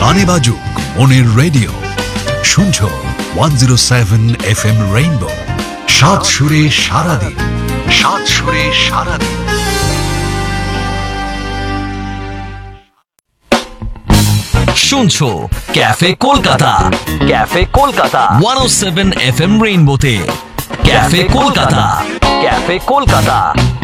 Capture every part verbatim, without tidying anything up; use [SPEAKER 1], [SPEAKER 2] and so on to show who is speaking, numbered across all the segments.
[SPEAKER 1] গানে বাজুক মনের রেডিও, শুনছো one zero seven F M rainbow, সাত সুরে সারাদিন, সাত সুরে সারাদিন।
[SPEAKER 2] শুনছো cafe Kolkata, cafe Kolkata one ও seven F M রেইনবোতে। Cafe Kolkata, cafe Kolkata.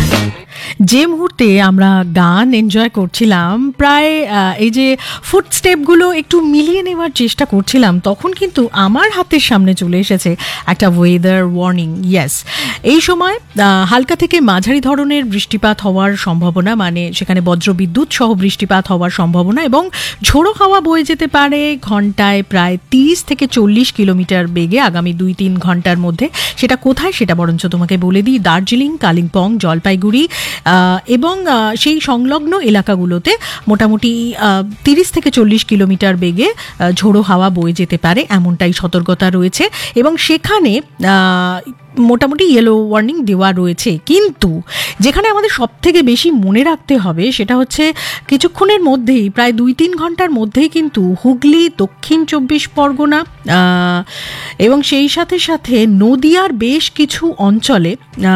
[SPEAKER 3] যে মুহূর্তে আমরা গান এনজয় করছিলাম, প্রায় এই যে ফুটস্টেপগুলো একটু মিলিয়ে নেওয়ার চেষ্টা করছিলাম, তখন কিন্তু আমার হাতের সামনে চলে এসেছে একটা ওয়েদার ওয়ার্নিং। ইয়েস, এই সময় হালকা থেকে মাঝারি ধরনের বৃষ্টিপাত হওয়ার সম্ভাবনা, মানে সেখানে বজ্রবিদ্যুৎ সহ বৃষ্টিপাত হওয়ার সম্ভাবনা, এবং ঝোড়ো হাওয়া বয়ে যেতে পারে ঘন্টায় প্রায় তিরিশ থেকে চল্লিশ কিলোমিটার বেগে আগামী দুই তিন ঘন্টার মধ্যে। সেটা কোথায় সেটা বরঞ্চ তোমাকে বলে দিই, দার্জিলিং, কালিম্পং, জলপাইগুড়ি এবং সেই সংলগ্ন এলাকাগুলোতে মোটামুটি তিরিশ থেকে চল্লিশ কিলোমিটার বেগে ঝোড়ো হাওয়া বয়ে যেতে পারে, এমনটাই সতর্কতা রয়েছে। এবং সেখানে মোটামুটি ইয়েলো ওয়ার্নিং দেওয়া রয়েছে। কিন্তু যেখানে আমাদের সব থেকে বেশি মনে রাখতে হবে সেটা হচ্ছে কিছুক্ষণের মধ্যেই, প্রায় দুই তিন ঘন্টার মধ্যেই কিন্তু হুগলি, দক্ষিণ চব্বিশ পরগনা এবং সেই সাথে সাথে নদিয়ার বেশ কিছু অঞ্চলে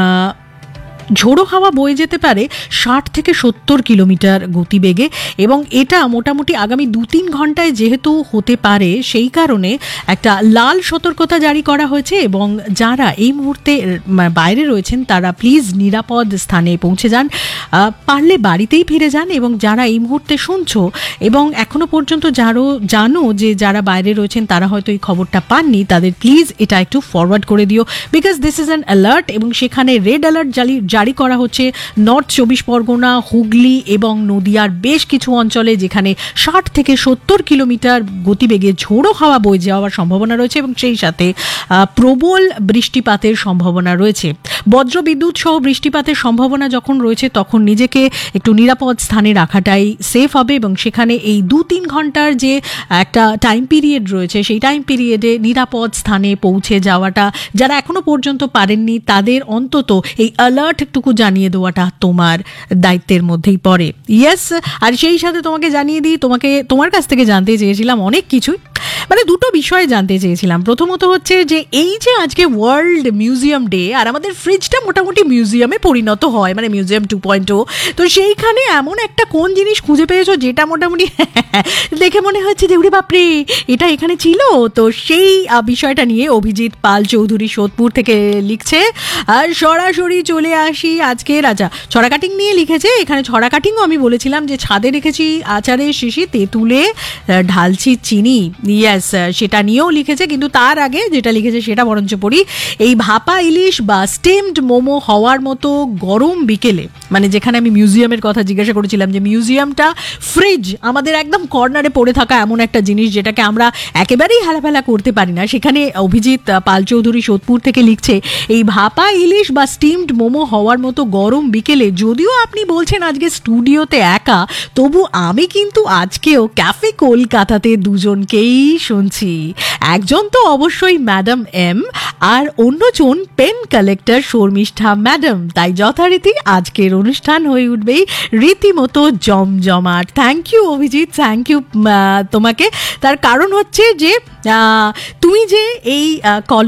[SPEAKER 3] ঝোড়ো হাওয়া বয়ে যেতে পারে ষাট থেকে সত্তর কিলোমিটার গতিবেগে। এবং এটা মোটামুটি আগামী দু তিন ঘন্টায় যেহেতু হতে পারে, সেই কারণে একটা লাল সতর্কতা জারি করা হয়েছে। এবং যারা এই মুহূর্তে বাইরে রয়েছেন তারা প্লিজ নিরাপদ স্থানে পৌঁছে যান, পারলে বাড়িতেই ফিরে যান। এবং যারা এই মুহূর্তে শুনছো এবং এখনো পর্যন্ত যারও জানো যে যারা বাইরে রয়েছেন তারা হয়তো এই খবরটা পাননি, তাদের প্লিজ এটা একটু ফরওয়ার্ড করে দিও, because this is an alert. এবং সেখানে রেড অ্যালার্ট জারি জারি করা হচ্ছে নর্থ চব্বিশ পরগনা, হুগলি এবং নদিয়ার বেশ কিছু অঞ্চলে, যেখানে ষাট থেকে সত্তর কিলোমিটার গতিবেগে ঝোড়ো হাওয়া বয়ে যাওয়ার সম্ভাবনা রয়েছে। এবং সেই সাথে প্রবল বৃষ্টিপাতের সম্ভাবনা রয়েছে। বজ্রবিদ্যুৎ সহ বৃষ্টিপাতের সম্ভাবনা যখন রয়েছে তখন নিজেকে একটু নিরাপদ স্থানে রাখাটাই সেফ হবে। এবং সেখানে এই দু তিন ঘন্টার যে একটা টাইম পিরিয়ড রয়েছে, সেই টাইম পিরিয়ডে নিরাপদ স্থানে পৌঁছে যাওয়াটা যারা এখনো পর্যন্ত পারেননি তাদের অন্তত এই অ্যালার্ট টুকু জানিয়ে দেওয়াটা তোমার দায়িত্বের মধ্যেই পড়ে। ইয়েস, আর সেই সাথে তোমাকে জানিয়ে দিই, তোমাকে তোমার কাছ থেকে জানতে চেয়েছিলাম অনেক কিছুই, মানে দুটো বিষয়ে জানতে চেয়েছিলাম। প্রথমত হচ্ছে যে এই যে আজকে ওয়ার্ল্ড মিউজিয়াম ডে, আর আমাদের ফ্রিজটা মোটামুটি মিউজিয়ামে পরিণত হয়, মানে মিউজিয়াম টু পয়েন্ট ও, তো সেইখানে এমন একটা কোন জিনিস খুঁজে পেয়েছো যেটা মোটামুটি দেখে মনে হচ্ছে যে উরে বাপরে এটা এখানে ছিল। তো সেই বিষয়টা নিয়ে অভিজিৎ পাল চৌধুরী সোদপুর থেকে লিখছে। আর সরাসরি চলে আসি আজকে, রাজা ছড়া কাটিং নিয়ে লিখেছে। এখানে ছড়া কাটিংও আমি বলেছিলাম যে ছাদে রেখেছি আচারের শিশি, তেঁতুলে ঢালছি চিনি। ইয়েস, সেটা নিয়েও লিখেছে। কিন্তু তার আগে যেটা লিখেছে সেটা বরঞ্চ পড়ি। এই ভাপা ইলিশ বা স্টিমড মোমো হওয়ার মতো গরম বিকেলে, মানে যেখানে আমি মিউজিয়ামের কথা জিজ্ঞাসা করেছিলাম, যে মিউজিয়ামটা ফ্রিজ আমাদের একদম কর্নারে পড়ে থাকা এমন একটা জিনিস যেটাকে আমরা একেবারেই হেলাফেলা করতে পারি না, সেখানে অভিজিৎ পাল চৌধুরী সোদপুর থেকে লিখছে এই ভাপা ইলিশ বা স্টিমড মোমো হওয়ার মতো গরম বিকেলে, যদিও আপনি বলছেন আজকে স্টুডিওতে একা, তবু আমি কিন্তু আজকেও ক্যাফে কলকাতাতে দুজনকেই শুনছি। একজন তো অবশ্যই ম্যাডাম এম, আর অন্যজন পেন কালেক্টর শর্মিষ্ঠা ম্যাডাম। তাই যথারীতি আজকের অনুষ্ঠান হয়ে উঠবেই রীতিমতো জমজমাট। Thank you Abhijit, thank you তোমাকে। তার কারণ হচ্ছে যে তুমি যে এই কল